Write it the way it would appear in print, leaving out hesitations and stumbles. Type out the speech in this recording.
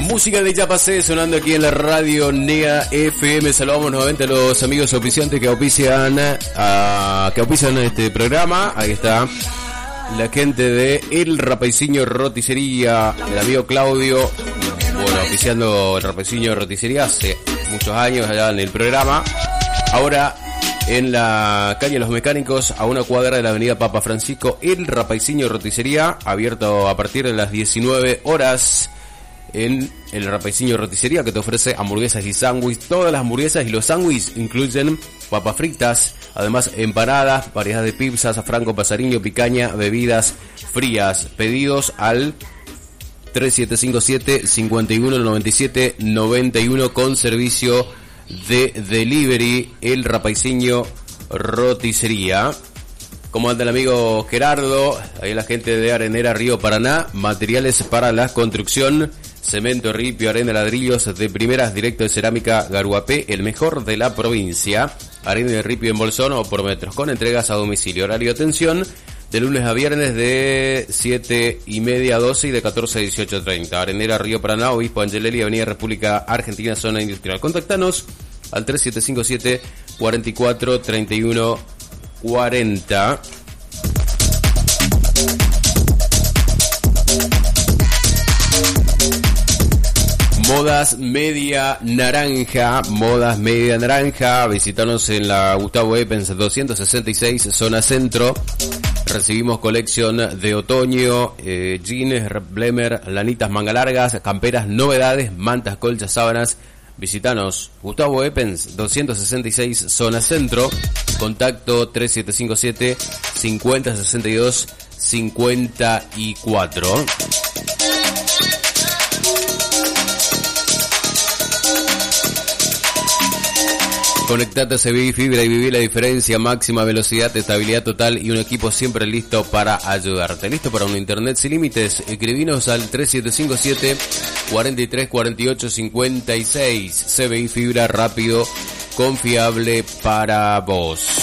Música de Ya Pasé sonando aquí en la radio NEA FM. Saludamos nuevamente a los amigos auspiciantes que auspician este programa. Ahí está la gente de El Rapaiciño Roticería, el amigo Claudio, bueno, auspiciando El Rapaiciño Roticería hace muchos años allá en el programa. Ahora en la calle Los Mecánicos, a una cuadra de la avenida Papa Francisco, El Rapaiciño Roticería, abierto a partir de las 19 horas. En El Rapaiciño Roticería, que te ofrece hamburguesas y sándwiches. Todas las hamburguesas y los sándwiches incluyen papas fritas, además empanadas, variedad de pizzas, franco pasariño, picaña, bebidas frías. Pedidos al 3757-5197-91 con servicio de delivery. El Rapaiciño Roticería. ¿Cómo anda el amigo Gerardo? Ahí la gente de Arenera Río Paraná. Materiales para la construcción. Cemento, ripio, arena, ladrillos de primeras, directo de cerámica Garuapé, el mejor de la provincia. Arena de ripio en bolsón o por metros, con entregas a domicilio. Horario de atención de lunes a viernes de 7:30 a 12 y de 14 a 18:30. Arenera Río Paraná, Obispo Angelelli, Avenida República Argentina, zona industrial. Contactanos al 3757 44 31 40. Modas Media Naranja, visítanos en la Gustavo Eppens 266, zona centro. Recibimos colección de otoño, jeans, blemer, lanitas manga largas, camperas, novedades, mantas, colchas, sábanas. Visítanos Gustavo Eppens 266, zona centro. Contacto 3757 5062 54. Conectate a CBI Fibra y viví la diferencia. Máxima velocidad, estabilidad total y un equipo siempre listo para ayudarte. ¿Listo para un internet sin límites? Escribinos al 3757 43 48 56. CBI Fibra, rápido, confiable para vos.